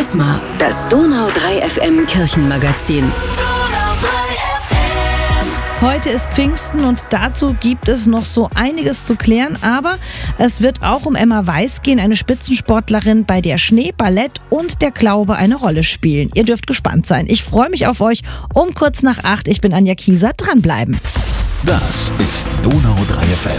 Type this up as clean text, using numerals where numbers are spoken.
Charisma, das Donau 3 FM Kirchenmagazin. Heute ist Pfingsten und dazu gibt es noch so einiges zu klären, aber es wird auch um Emma Weiß gehen, eine Spitzensportlerin, bei der Schnee, Ballett und der Glaube eine Rolle spielen. Ihr dürft gespannt sein. Ich freue mich auf euch um kurz nach 8. Ich bin Anja Kieser. Dranbleiben. Das ist Donau 3 FM.